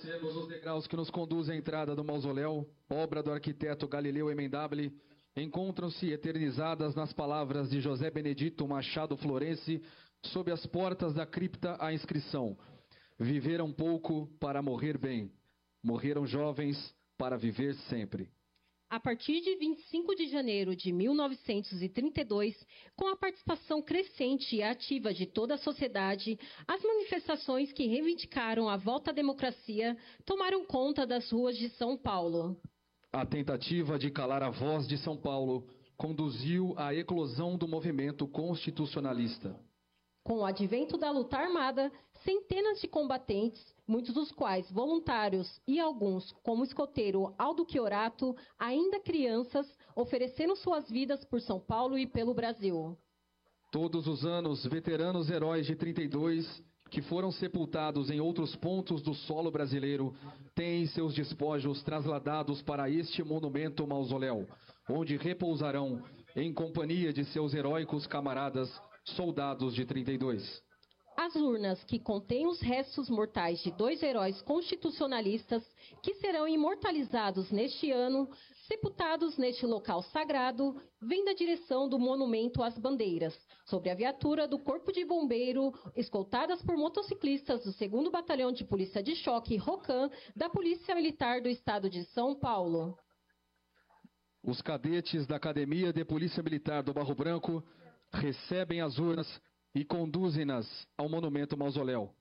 Descemos os degraus que nos conduzem à entrada do mausoléu, obra do arquiteto Galileu Emendabile, encontram-se eternizadas nas palavras de José Benedito Machado Florense, sob as portas da cripta a inscrição: viveram pouco para morrer bem, morreram jovens para viver sempre. A partir de 25 de janeiro de 1932, com a participação crescente e ativa de toda a sociedade, as manifestações que reivindicaram a volta à democracia tomaram conta das ruas de São Paulo. A tentativa de calar a voz de São Paulo conduziu à eclosão do movimento constitucionalista. Com o advento da luta armada, centenas de combatentes, muitos dos quais voluntários e alguns, como o escoteiro Aldo Chiorato, ainda crianças, ofereceram suas vidas por São Paulo e pelo Brasil. Todos os anos, veteranos heróis de 32, que foram sepultados em outros pontos do solo brasileiro, têm seus despojos trasladados para este monumento mausoléu, onde repousarão, em companhia de seus heróicos camaradas, soldados de 32. As urnas que contêm os restos mortais de 2 heróis constitucionalistas que serão imortalizados neste ano, sepultados neste local sagrado, vêm da direção do Monumento às Bandeiras, sobre a viatura do Corpo de Bombeiro, escoltadas por motociclistas do 2º Batalhão de Polícia de Choque, ROCAM, da Polícia Militar do Estado de São Paulo. Os cadetes da Academia de Polícia Militar do Barro Branco recebem as urnas e conduzem-nas ao Monumento Mausoléu.